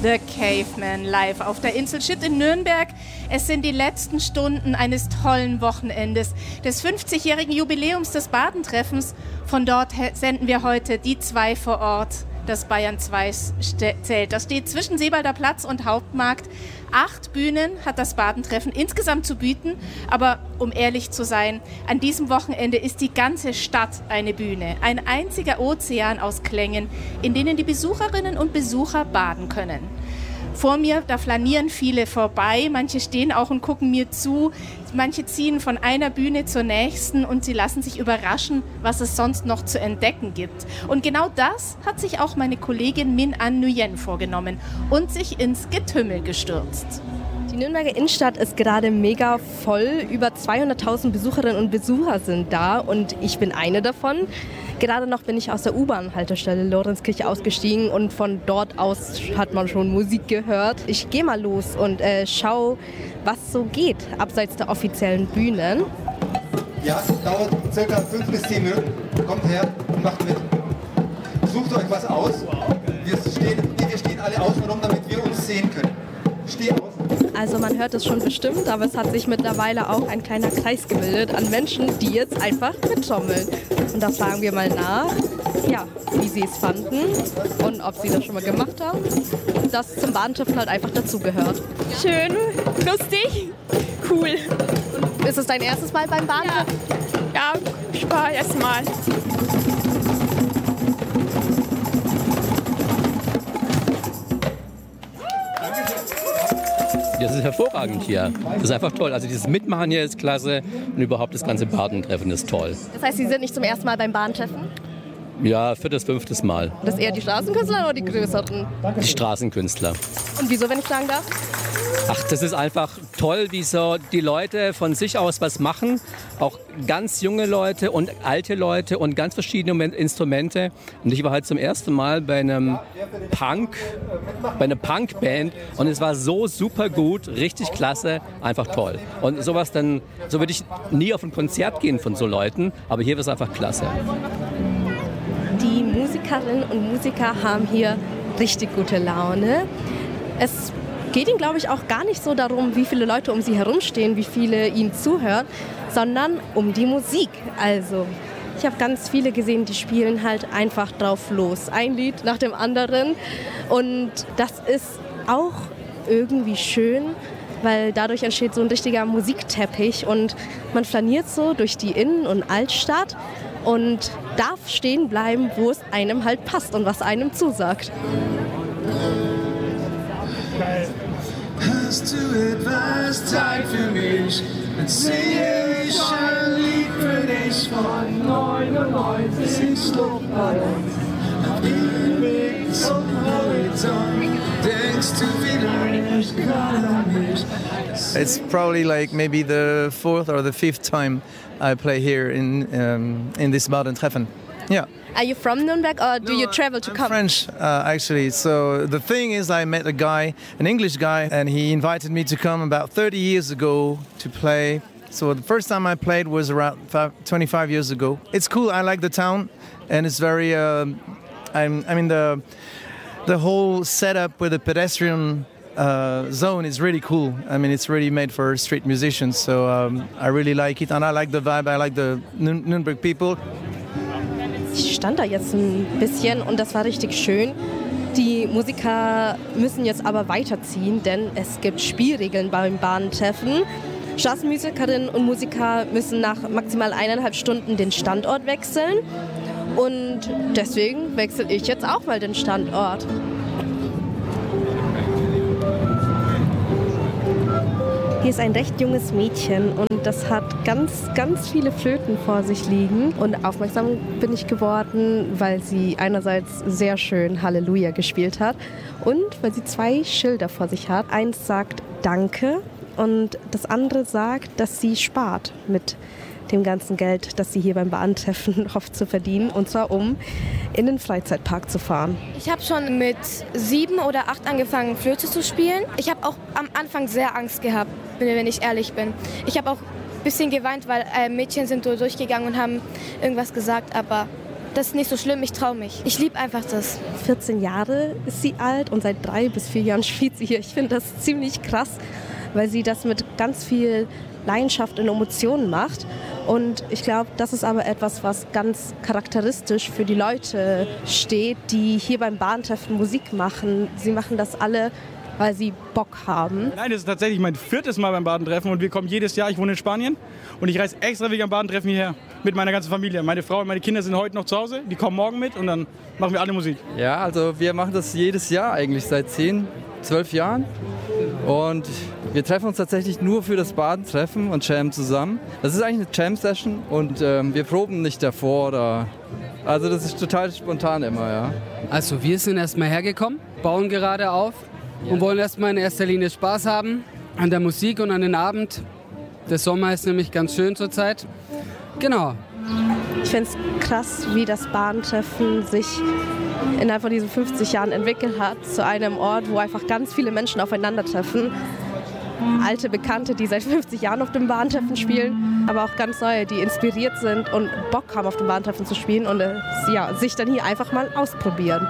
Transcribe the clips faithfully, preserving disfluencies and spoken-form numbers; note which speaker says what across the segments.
Speaker 1: The Caveman live auf der Insel Schütt in Nürnberg. Es sind die letzten Stunden eines tollen Wochenendes, des fünfzigjährigen Jubiläums des Badentreffens. Von dort senden wir heute die zwei vor Ort, das Bayern zwei Zelt. Das steht zwischen Seebalder Platz und Hauptmarkt. Acht Bühnen hat das Badentreffen insgesamt zu bieten. Aber um ehrlich zu sein, an diesem Wochenende ist die ganze Stadt eine Bühne. Ein einziger Ozean aus Klängen, in denen die Besucherinnen und Besucher baden können. Vor mir, da flanieren viele vorbei, manche stehen auch und gucken mir zu, manche ziehen von einer Bühne zur nächsten und sie lassen sich überraschen, was es sonst noch zu entdecken gibt. Und genau das hat sich auch meine Kollegin Min An Nguyen vorgenommen und sich ins Getümmel gestürzt.
Speaker 2: Die Nürnberger Innenstadt ist gerade mega voll. Über zweihunderttausend Besucherinnen und Besucher sind da und ich bin eine davon. Gerade noch bin ich aus der U-Bahn-Haltestelle Lorenzkirche ausgestiegen und von dort aus hat man schon Musik gehört. Ich gehe mal los und äh, schau, was so geht, abseits der offiziellen Bühnen.
Speaker 3: Ja, es dauert circa fünf bis zehn Minuten. Kommt her und macht mit. Sucht euch was aus. Wir stehen, wir stehen alle außenrum, damit wir uns sehen können. Steh aus.
Speaker 2: Also man hört es schon bestimmt, aber es hat sich mittlerweile auch ein kleiner Kreis gebildet an Menschen, die jetzt einfach mittrommeln. Und da fragen wir mal nach, ja, wie sie es fanden und ob sie das schon mal gemacht haben. Und das zum Badentreffen halt einfach dazugehört.
Speaker 4: Schön, lustig, cool.
Speaker 2: Und ist es dein erstes Mal beim Badentreffen?
Speaker 4: Ja, ja, ich war erst mal.
Speaker 5: Das ist hervorragend hier. Das ist einfach toll. Also dieses Mitmachen hier ist klasse und überhaupt das ganze Badentreffen ist toll.
Speaker 2: Das heißt, Sie sind nicht zum ersten Mal beim Badentreffen?
Speaker 5: Ja, viertes, fünftes Mal.
Speaker 2: Das eher die Straßenkünstler oder die größeren?
Speaker 5: Die Straßenkünstler.
Speaker 2: Und wieso, wenn ich fragen darf?
Speaker 5: Ach, das ist einfach toll, wie so die Leute von sich aus was machen. Auch ganz junge Leute und alte Leute und ganz verschiedene Instrumente. Und ich war halt zum ersten Mal bei einem Punk, bei einer Punkband und es war so super gut, richtig klasse, einfach toll. Und sowas dann, so würde ich nie auf ein Konzert gehen von so Leuten, aber hier war es einfach klasse.
Speaker 2: Die Musikerinnen und Musiker haben hier richtig gute Laune. Es geht ihnen, glaube ich, auch gar nicht so darum, wie viele Leute um sie herumstehen, wie viele ihnen zuhören, sondern um die Musik. Also, ich habe ganz viele gesehen, die spielen halt einfach drauf los. Ein Lied nach dem anderen. Und das ist auch irgendwie schön, weil dadurch entsteht so ein richtiger Musikteppich und man flaniert so durch die Innen- und Altstadt und darf stehen bleiben, wo es einem halt passt und was einem zusagt.
Speaker 6: Hast du etwas Zeit für mich? Erzähl ich ein Lied für dich von neunundneunzig Luftballons. Auf dem Weg zum Horizont denkst du vielleicht gerade an mich.
Speaker 7: It's probably like maybe the fourth or the fifth time I play here in um, in this Badentreffen. Yeah.
Speaker 2: Are you from Nuremberg or do
Speaker 7: No,
Speaker 2: you travel to
Speaker 7: I'm
Speaker 2: come?
Speaker 7: French, uh, actually. So the thing is, I met a guy, an English guy, and he invited me to come about thirty years ago to play. So the first time I played was around five, twenty-five years ago. It's cool. I like the town, and it's very. Uh, I'm, I mean the the whole setup with the pedestrian uh, zone is really cool. I mean, it's really made for street musicians. So um, I really like it, and I like the vibe. I like the Nür- Nürnberg people.
Speaker 2: Ich stand da jetzt ein bisschen und das war richtig schön. Die Musiker müssen jetzt aber weiterziehen, denn es gibt Spielregeln beim Badentreffen. Straßenmusikerinnen und Musiker müssen nach maximal eineinhalb Stunden den Standort wechseln. Und deswegen wechsle ich jetzt auch mal den Standort. Hier ist ein recht junges Mädchen und das hat ganz, ganz viele Flöten vor sich liegen. Und aufmerksam bin ich geworden, weil sie einerseits sehr schön Halleluja gespielt hat und weil sie zwei Schilder vor sich hat. Eins sagt Danke und das andere sagt, dass sie spart mit dem ganzen Geld, das sie hier beim Badentreffen hofft zu verdienen, und zwar um in den Freizeitpark zu fahren.
Speaker 4: Ich habe schon mit sieben oder acht angefangen, Flöte zu spielen. Ich habe auch am Anfang sehr Angst gehabt, wenn ich ehrlich bin. Ich habe auch ein bisschen geweint, weil äh, Mädchen sind so durchgegangen und haben irgendwas gesagt, aber das ist nicht so schlimm, ich traue mich. Ich liebe einfach das.
Speaker 2: vierzehn Jahre ist sie alt und seit drei bis vier Jahren spielt sie hier. Ich finde das ziemlich krass, weil sie das mit ganz viel Leidenschaft und Emotionen macht. Und ich glaube, das ist aber etwas, was ganz charakteristisch für die Leute steht, die hier beim Badentreffen Musik machen. Sie machen das alle, weil sie Bock haben.
Speaker 8: Nein, das ist tatsächlich mein viertes Mal beim Badentreffen und wir kommen jedes Jahr. Ich wohne in Spanien und ich reise extra wegen am Badentreffen hierher mit meiner ganzen Familie. Meine Frau und meine Kinder sind heute noch zu Hause, die kommen morgen mit und dann machen wir alle Musik.
Speaker 9: Ja, also wir machen das jedes Jahr eigentlich seit zehn, zwölf Jahren und wir treffen uns tatsächlich nur für das Badentreffen und jammen zusammen. Das ist eigentlich eine Jam-Session und ähm, wir proben nicht davor oder... Also das ist total spontan immer, ja.
Speaker 10: Also wir sind erstmal hergekommen, bauen gerade auf und wollen erstmal in erster Linie Spaß haben an der Musik und an den Abend. Der Sommer ist nämlich ganz schön zurzeit. Genau.
Speaker 2: Ich finde es krass, wie das Badentreffen sich innerhalb von diesen fünfzig Jahren entwickelt hat zu einem Ort, wo einfach ganz viele Menschen aufeinandertreffen. Alte Bekannte, die seit fünfzig Jahren auf dem Badentreffen spielen, aber auch ganz neue, die inspiriert sind und Bock haben, auf dem Badentreffen zu spielen und äh, ja, sich dann hier einfach mal ausprobieren.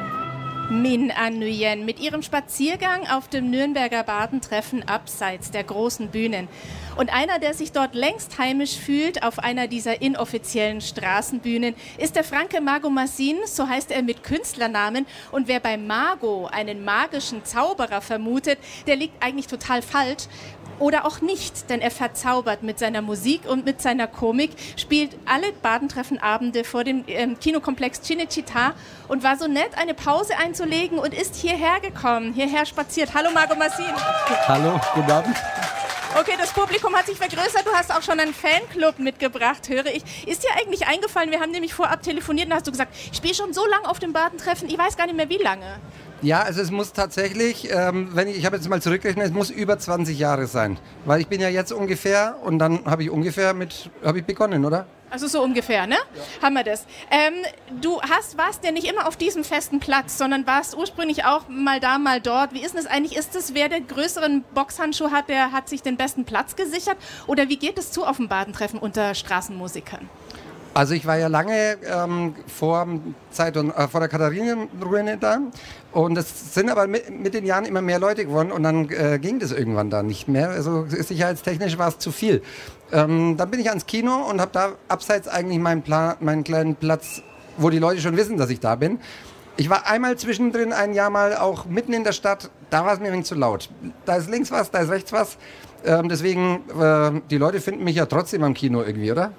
Speaker 1: Min Nguyen mit ihrem Spaziergang auf dem Nürnberger Badentreffen abseits der großen Bühnen. Und einer, der sich dort längst heimisch fühlt, auf einer dieser inoffiziellen Straßenbühnen, ist der Franke Margot Massin, so heißt er mit Künstlernamen. Und wer bei Margot einen magischen Zauberer vermutet, der liegt eigentlich total falsch. Oder auch nicht, denn er verzaubert mit seiner Musik und mit seiner Komik, spielt alle Badentreffenabende vor dem ähm, Kinokomplex Cinecittà und war so nett, eine Pause einzulegen und ist hierher gekommen, hierher spaziert. Hallo Margot Massin.
Speaker 11: Hallo, guten Abend.
Speaker 1: Okay, das Publikum hat sich vergrößert. Du hast auch schon einen Fanclub mitgebracht, höre ich. Ist dir eigentlich eingefallen, wir haben nämlich vorab telefoniert und hast du gesagt, ich spiele schon so lange auf dem Badentreffen, ich weiß gar nicht mehr wie lange.
Speaker 11: Ja, also es muss tatsächlich, ähm, wenn ich, ich habe jetzt mal zurückgerechnet, es muss über zwanzig Jahre sein. Weil ich bin ja jetzt ungefähr und dann habe ich ungefähr mit, habe ich begonnen, oder?
Speaker 1: Also so ungefähr, ne? Ja. Haben wir das. Ähm, du hast, warst ja nicht immer auf diesem festen Platz, sondern warst ursprünglich auch mal da, mal dort. Wie ist denn das eigentlich? Ist es, wer den größeren Boxhandschuh hat, der hat sich den besten Platz gesichert? Oder wie geht es zu auf dem Badentreffen unter Straßenmusikern?
Speaker 11: Also ich war ja lange ähm, vor, Zeit und, äh, vor der Katharinenruine da und es sind aber mit, mit den Jahren immer mehr Leute geworden und dann äh, ging das irgendwann da nicht mehr. Also sicherheitstechnisch war es zu viel. Ähm, dann bin ich ans Kino und habe da abseits eigentlich meinen, Plan, meinen kleinen Platz, wo die Leute schon wissen, dass ich da bin. Ich war einmal zwischendrin ein Jahr mal auch mitten in der Stadt, da war es mir ein wenig zu laut. Da ist links was, da ist rechts was. Ähm, deswegen, äh, die Leute finden mich ja trotzdem am Kino irgendwie, oder?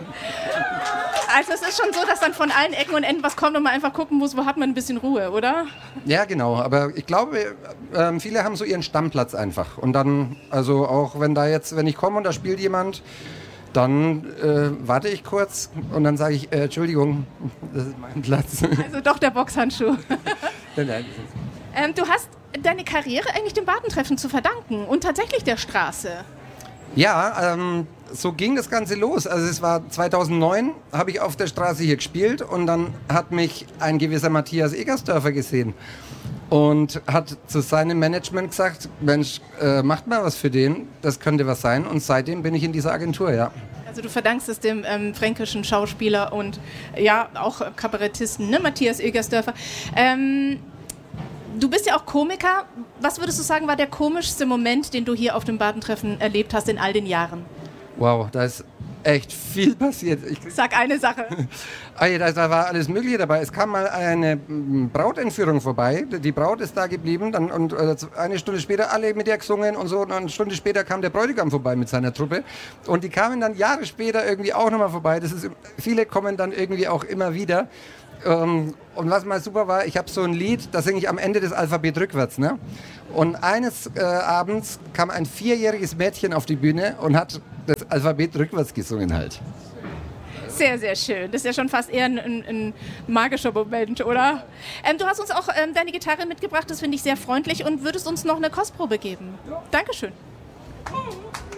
Speaker 1: Also es ist schon so, dass dann von allen Ecken und Enden was kommt und man einfach gucken muss, wo hat man ein bisschen Ruhe, oder?
Speaker 11: Ja, genau. Aber ich glaube, äh, viele haben so ihren Stammplatz einfach. Und dann, also auch wenn da jetzt, wenn ich komme und da spielt jemand, dann äh, warte ich kurz und dann sage ich, äh, Entschuldigung, das ist mein Platz.
Speaker 1: Also doch der Boxhandschuh.
Speaker 11: Nein, nein.
Speaker 1: Ähm, du hast deine Karriere eigentlich dem Badentreffen zu verdanken und tatsächlich der Straße.
Speaker 11: Ja, ähm, so ging das Ganze los. Also es war zweitausendneun, habe ich auf der Straße hier gespielt und dann hat mich ein gewisser Matthias Egersdörfer gesehen und hat zu seinem Management gesagt, Mensch, äh, macht mal was für den, das könnte was sein und seitdem bin ich in dieser Agentur, ja.
Speaker 1: Also du verdankst es dem ähm, fränkischen Schauspieler und ja, auch Kabarettisten, ne, Matthias Egersdörfer. Ähm, Du bist ja auch Komiker. Was würdest du sagen, war der komischste Moment, den du hier auf dem Badentreffen erlebt hast in all den Jahren?
Speaker 11: Wow, da ist echt viel passiert. Ich
Speaker 1: Sag eine Sache.
Speaker 11: Ah ja, da, da war alles Mögliche dabei. Es kam mal eine Brautentführung vorbei. Die Braut ist da geblieben dann, und äh, eine Stunde später alle mit der gesungen und so. Und eine Stunde später kam der Bräutigam vorbei mit seiner Truppe. Und die kamen dann Jahre später irgendwie auch nochmal vorbei. Das ist, viele kommen dann irgendwie auch immer wieder. Ähm, und was mal super war, ich habe so ein Lied, das singe ich am Ende des Alphabet rückwärts. Ne? Und eines äh, Abends kam ein vierjähriges Mädchen auf die Bühne und hat das Alphabet rückwärts gesungen halt.
Speaker 1: Sehr, sehr schön. Das ist ja schon fast eher ein, ein, ein magischer Moment, oder? Ähm, du hast uns auch ähm, deine Gitarre mitgebracht, das finde ich sehr freundlich und würdest uns noch eine Kostprobe geben. Ja. Dankeschön.